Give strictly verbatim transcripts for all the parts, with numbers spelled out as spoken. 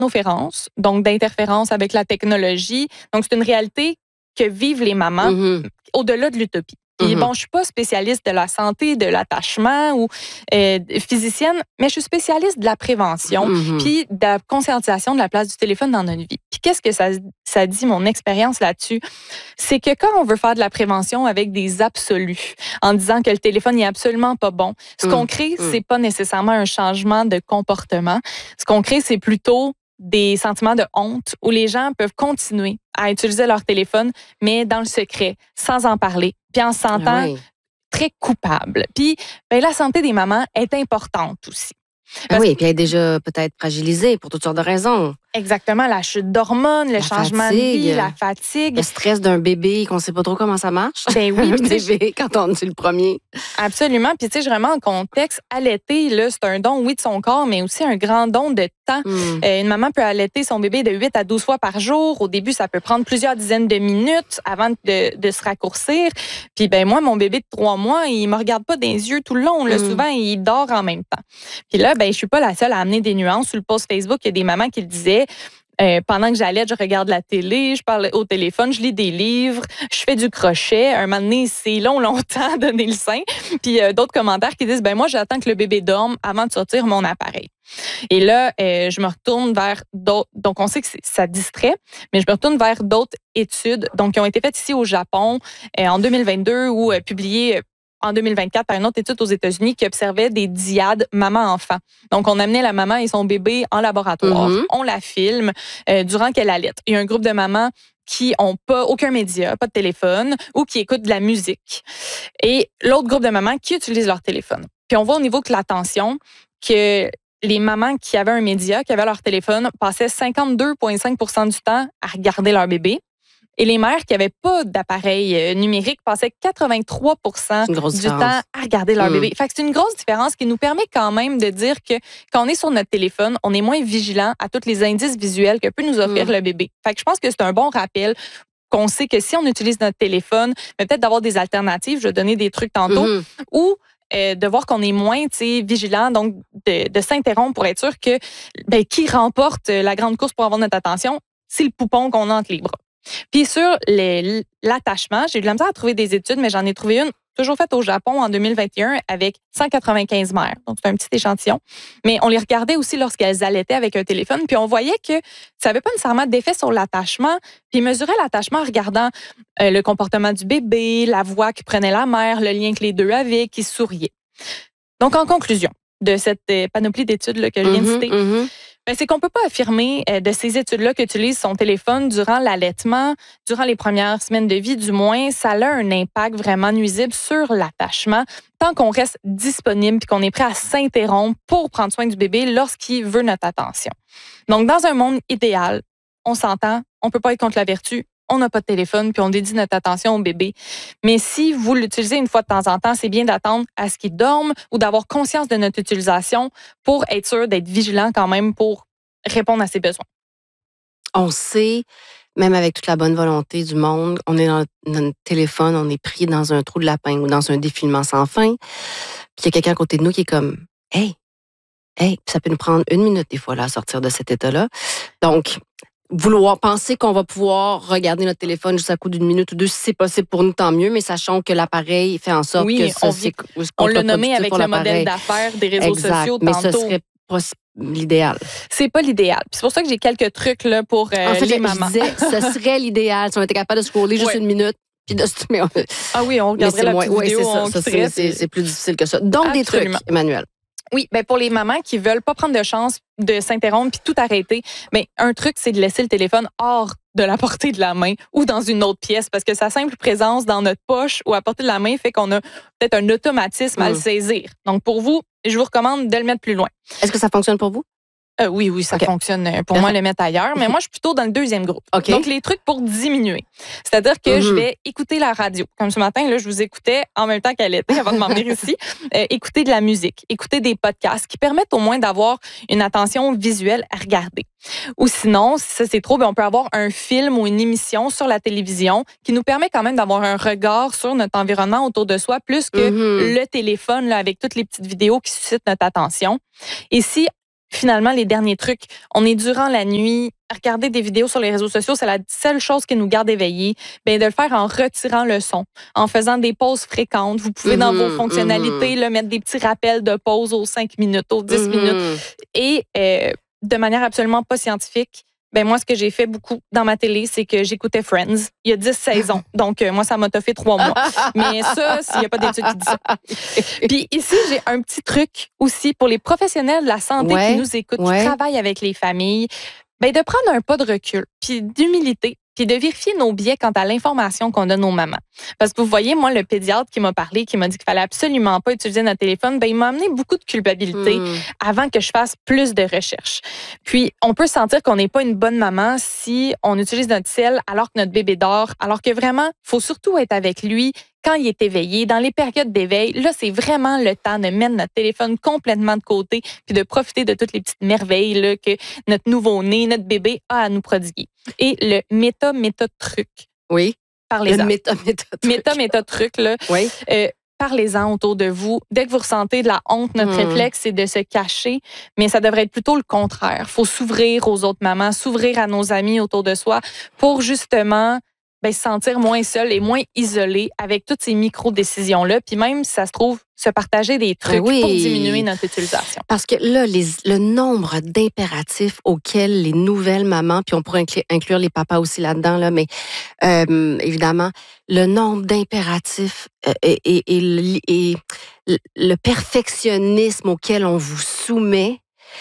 d'hypnopérance, donc d'interférence avec la technologie. Donc, c'est une réalité que vivent les mamans mm-hmm. au-delà de l'utopie. Puis, mm-hmm. bon, je suis pas spécialiste de la santé, de l'attachement ou euh, physicienne, mais je suis spécialiste de la prévention mm-hmm. puis de la conscientisation de la place du téléphone dans notre vie. Puis qu'est-ce que ça, ça dit, mon expérience là-dessus? C'est que quand on veut faire de la prévention avec des absolus, en disant que le téléphone n'est absolument pas bon, ce mm-hmm. qu'on crée, mm-hmm. c'est pas nécessairement un changement de comportement. Ce qu'on crée, c'est plutôt des sentiments de honte où les gens peuvent continuer à utiliser leur téléphone, mais dans le secret, sans en parler, puis en se sentant oui. très coupable. Puis ben, la santé des mamans est importante aussi. Ah oui, puis elle est déjà peut-être fragilisée pour toutes sortes de raisons. Exactement, la chute d'hormones, le la changement fatigue, de vie, la fatigue. Le stress d'un bébé qu'on ne sait pas trop comment ça marche. Ben oui. Un bébé, quand on est le premier. Absolument. Puis tu sais, vraiment, en contexte, allaiter, là, c'est un don, oui, de son corps, mais aussi un grand don de temps. Mm. Euh, une maman peut allaiter son bébé de huit à douze fois par jour. Au début, ça peut prendre plusieurs dizaines de minutes avant de, de se raccourcir. Puis ben moi, mon bébé de trois mois, il me regarde pas dans les yeux tout le long. Là. Mm. Souvent, il dort en même temps. Puis là, ben je suis pas la seule à amener des nuances. Sur le post Facebook, il y a des mamans qui le disaient. Euh, pendant que j'allais, je regarde la télé, je parle au téléphone, je lis des livres, je fais du crochet. Un moment donné, c'est long, longtemps, donner le sein. Puis euh, d'autres commentaires qui disent, ben moi, j'attends que le bébé dorme avant de sortir mon appareil. Et là, euh, je me retourne vers d'autres. Donc, on sait que ça distrait, mais je me retourne vers d'autres études donc, qui ont été faites ici au Japon euh, en deux mille vingt-deux ou euh, publiées en deux mille vingt-quatre par une autre étude aux États-Unis qui observait des dyades maman-enfant. Donc, on amenait la maman et son bébé en laboratoire. Mm-hmm. On la filme euh, durant qu'elle allait. Il y a un groupe de mamans qui n'ont pas aucun média, pas de téléphone ou qui écoutent de la musique. Et l'autre groupe de mamans qui utilisent leur téléphone. Puis, on voit au niveau de l'attention que les mamans qui avaient un média, qui avaient leur téléphone, passaient cinquante-deux virgule cinq pour cent du temps à regarder leur bébé. Et les mères qui n'avaient pas d'appareil numérique passaient quatre-vingt-trois pour cent du différence. temps à regarder leur mmh. bébé. Fait que c'est une grosse différence qui nous permet quand même de dire que quand on est sur notre téléphone, on est moins vigilant à tous les indices visuels que peut nous offrir mmh. le bébé. Fait que je pense que c'est un bon rappel qu'on sait que si on utilise notre téléphone, mais peut-être d'avoir des alternatives, je vais donner des trucs tantôt, mmh. ou euh, de voir qu'on est moins vigilant, donc de, de s'interrompre pour être sûr que ben, qui remporte la grande course pour avoir notre attention, c'est le poupon qu'on a entre les bras. Puis sur les, l'attachement, j'ai eu de la misère à trouver des études, mais j'en ai trouvé une toujours faite au Japon en deux mille vingt et un avec cent quatre-vingt-quinze mères. Donc, c'est un petit échantillon. Mais on les regardait aussi lorsqu'elles allaitaient avec un téléphone. Puis on voyait que ça n'avait pas nécessairement d'effet sur l'attachement. Puis ils mesuraient l'attachement en regardant euh, le comportement du bébé, la voix que prenait la mère, le lien que les deux avaient, qui souriaient. Donc, en conclusion de cette euh, panoplie d'études là, que je viens de citer, mm-hmm, mm-hmm. Ben, c'est qu'on peut pas affirmer euh, de ces études-là qu'utilise son téléphone durant l'allaitement, durant les premières semaines de vie, du moins, ça a un impact vraiment nuisible sur l'attachement, tant qu'on reste disponible et qu'on est prêt à s'interrompre pour prendre soin du bébé lorsqu'il veut notre attention. Donc, dans un monde idéal, on s'entend, on peut pas être contre la vertu, on n'a pas de téléphone, puis on dédie notre attention au bébé. Mais si vous l'utilisez une fois de temps en temps, c'est bien d'attendre à ce qu'il dorme ou d'avoir conscience de notre utilisation pour être sûr d'être vigilant quand même pour répondre à ses besoins. On sait, même avec toute la bonne volonté du monde, on est dans notre téléphone, on est pris dans un trou de lapin ou dans un défilement sans fin. Puis il y a quelqu'un à côté de nous qui est comme « Hey, hey », ça peut nous prendre une minute des fois là, à sortir de cet état-là. Donc, vouloir penser qu'on va pouvoir regarder notre téléphone juste à coup d'une minute ou deux, si c'est possible pour nous, tant mieux, mais sachant que l'appareil fait en sorte oui, que ça, on, c'est on l'a nommé avec le modèle d'affaires des réseaux exact, sociaux mais tantôt. Ce serait pas l'idéal. C'est pas l'idéal. Puis c'est pour ça que j'ai quelques trucs là, pour euh, en fait, les je mamans. disais, ce serait l'idéal si on était capable de scroller juste ouais. une minute. Puis de, mais on, ah oui, on regarderait la petite ouais, vidéo, c'est ça, on ça c'est, c'est, c'est plus difficile que ça. Donc, Absolument. Des trucs, Emmanuel. Oui, ben pour les mamans qui veulent pas prendre de chance de s'interrompre puis tout arrêter, ben un truc c'est de laisser le téléphone hors de la portée de la main ou dans une autre pièce parce que sa simple présence dans notre poche ou à portée de la main fait qu'on a peut-être un automatisme mmh. à le saisir. Donc pour vous, je vous recommande de le mettre plus loin. Est-ce que ça fonctionne pour vous? Euh, oui, oui, ça okay. fonctionne pour moi, le mettre ailleurs. Mais moi, je suis plutôt dans le deuxième groupe. Okay. Donc, les trucs pour diminuer. C'est-à-dire que mm-hmm. je vais écouter la radio. Comme ce matin, là, je vous écoutais en même temps qu'elle était, avant de m'en venir ici. Euh, écouter de la musique, écouter des podcasts qui permettent au moins d'avoir une attention visuelle à regarder. Ou sinon, si ça c'est trop, bien, on peut avoir un film ou une émission sur la télévision qui nous permet quand même d'avoir un regard sur notre environnement autour de soi, plus que mm-hmm. le téléphone là, avec toutes les petites vidéos qui suscitent notre attention. Et si finalement, les derniers trucs, on est durant la nuit, regarder des vidéos sur les réseaux sociaux, c'est la seule chose qui nous garde éveillés. Bien, de le faire en retirant le son, en faisant des pauses fréquentes. Vous pouvez, mm-hmm, dans vos fonctionnalités, mm-hmm. là, mettre des petits rappels de pause aux cinq minutes, aux dix mm-hmm. minutes. Et euh, de manière absolument pas scientifique, ben moi, ce que j'ai fait beaucoup dans ma télé, c'est que j'écoutais Friends. Il y a dix saisons. Donc, euh, moi, ça m'a toffé trois mois. Mais ça, il n'y a pas d'études qui disent ça. Puis ici, j'ai un petit truc aussi pour les professionnels de la santé ouais, qui nous écoutent, ouais. qui travaillent avec les familles. Ben, de prendre un pas de recul, puis d'humilité, puis de vérifier nos biais quant à l'information qu'on donne aux mamans. Parce que vous voyez, moi, le pédiatre qui m'a parlé, qui m'a dit qu'il fallait absolument pas utiliser notre téléphone, ben il m'a amené beaucoup de culpabilité mmh. avant que je fasse plus de recherches. Puis, on peut sentir qu'on n'est pas une bonne maman si on utilise notre cell alors que notre bébé dort, alors que vraiment, il faut surtout être avec lui quand il est éveillé, dans les périodes d'éveil. Là, c'est vraiment le temps de mettre notre téléphone complètement de côté puis de profiter de toutes les petites merveilles là, que notre nouveau-né, notre bébé a à nous prodiguer. Et le méta-méta-truc. Oui. Parlez-en. Le méta-méta-truc. Méta-méta-truc, là. Oui. Euh, parlez-en autour de vous. Dès que vous ressentez de la honte, notre mmh. réflexe, c'est de se cacher, mais ça devrait être plutôt le contraire. Il faut s'ouvrir aux autres mamans, s'ouvrir à nos amis autour de soi pour justement ben, se sentir moins seul et moins isolé avec toutes ces micro-décisions-là. Puis même, si ça se trouve, se partager des trucs oui. pour diminuer notre utilisation. Parce que là, les, le nombre d'impératifs auxquels les nouvelles mamans, puis on pourrait inclure, inclure les papas aussi là-dedans, là, mais euh, évidemment, le nombre d'impératifs euh, et, et, et, et le perfectionnisme auquel on vous soumet,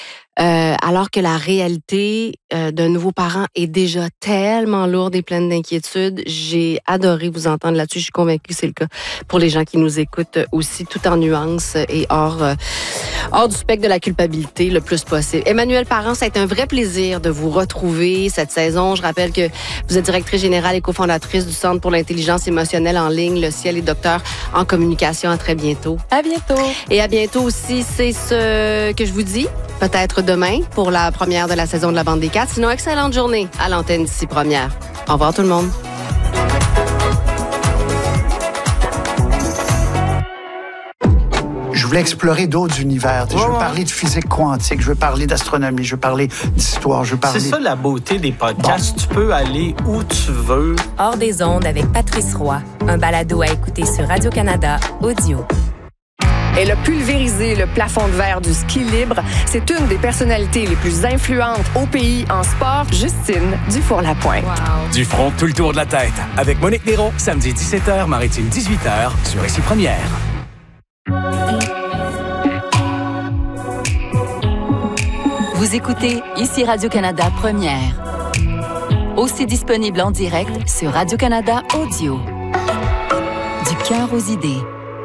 Euh, alors que la réalité euh, d'un nouveau parent est déjà tellement lourde et pleine d'inquiétudes. J'ai adoré vous entendre là-dessus. Je suis convaincue que c'est le cas pour les gens qui nous écoutent aussi, tout en nuances et hors, euh, hors du spectre de la culpabilité le plus possible. Emmanuelle Parent, ça a été un vrai plaisir de vous retrouver cette saison. Je rappelle que vous êtes directrice générale et cofondatrice du Centre pour l'intelligence émotionnelle en ligne, Le Ciel, et docteur en communication. À très bientôt. À bientôt. Et à bientôt aussi, c'est ce que je vous dis. Peut-être demain pour la première de la saison de la Bande des Quatre. Sinon, excellente journée à l'antenne d'ici première. Au revoir tout le monde. Je voulais explorer d'autres univers. Ouais, je veux ouais. parler de physique quantique, je veux parler d'astronomie, je veux parler d'histoire, je veux parler... C'est ça la beauté des podcasts. Bon. Tu peux aller où tu veux. Hors des ondes avec Patrice Roy. Un balado à écouter sur Radio-Canada Audio. Elle a pulvérisé le plafond de verre du ski libre. C'est une des personnalités les plus influentes au pays en sport, Justine Dufour-Lapointe. Wow. Du front, tout le tour de la tête. Avec Monique Néron, samedi dix-sept heures, Maritime dix-huit heures, sur Ici Première. Vous écoutez Ici Radio-Canada Première. Aussi disponible en direct sur Radio-Canada Audio. Du cœur aux idées.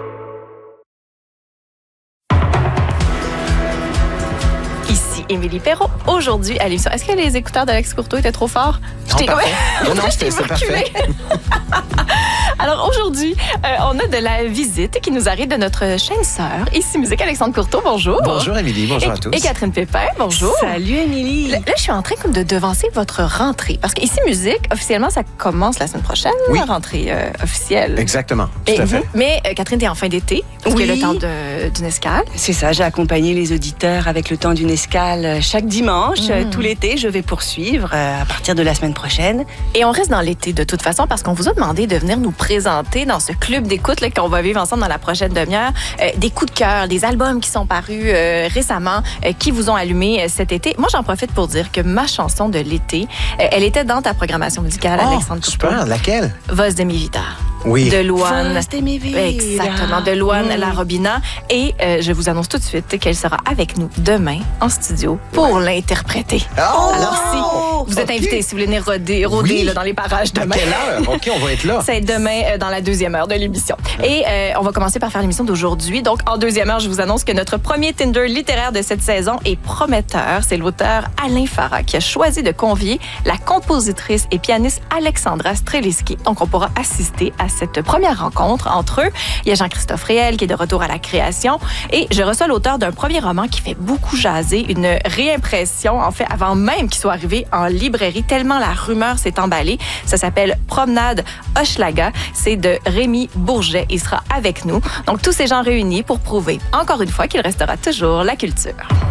Émilie Perrault, aujourd'hui à l'émission. Est-ce que les écouteurs d'Alex Courteau étaient trop forts? Non, je parfait. Non, non, c'était parfait. Alors aujourd'hui, euh, on a de la visite qui nous arrive de notre chaîne sœur, Ici Musique. Alexandre Courteau, bonjour. Bonjour Émilie, bonjour et, à tous. Et Catherine Pépin, bonjour. Salut Émilie. Là, là, je suis en train comme de devancer votre rentrée. Parce qu'Ici Musique, officiellement, ça commence la semaine prochaine, oui. la rentrée euh, officielle. Exactement, tout et à fait. Vous, mais euh, Catherine, t'es en fin d'été, parce oui. qu'il y a le temps de, d'une escale. C'est ça, j'ai accompagné les auditeurs avec le temps d'une escale chaque dimanche. Mmh. Tout l'été, je vais poursuivre euh, à partir de la semaine prochaine. Et on reste dans l'été de toute façon parce qu'on vous a demandé de venir nous présenter dans ce club d'écoute là, qu'on va vivre ensemble dans la prochaine demi-heure euh, des coups de cœur, des albums qui sont parus euh, récemment, euh, qui vous ont allumé euh, cet été. Moi, j'en profite pour dire que ma chanson de l'été, euh, elle était dans ta programmation musicale, oh, Alexandre Courteau. Super, laquelle? Vos de mi vita. Oui. De Louane. Vos de mi vita. Exactement, de Louane mmh. La Robina. Et euh, je vous annonce tout de suite qu'elle sera avec nous demain en studio pour ouais. l'interpréter. Oh! Alors, si vous êtes okay. invité, si vous voulez venir rôder, rôder oui. là, dans les parages demain. À quelle heure? OK, on va être là. C'est demain euh, dans la deuxième heure de l'émission. Et euh, on va commencer par faire l'émission d'aujourd'hui. Donc, en deuxième heure, je vous annonce que notre premier Tinder littéraire de cette saison est prometteur. C'est l'auteur Alain Farah qui a choisi de convier la compositrice et pianiste Alexandra Streliski. Donc, on pourra assister à cette première rencontre entre eux. Il y a Jean-Christophe Réel qui est de retour à la création. Et je reçois l'auteur d'un premier roman qui fait beaucoup jaser, une réimpression, en fait, avant même qu'il soit arrivé en librairie, tellement la rumeur s'est emballée. Ça s'appelle Promenade Hochelaga. C'est de Rémi Bourget. Il sera avec nous. Donc, tous ces gens réunis pour prouver, encore une fois, qu'il restera toujours la culture.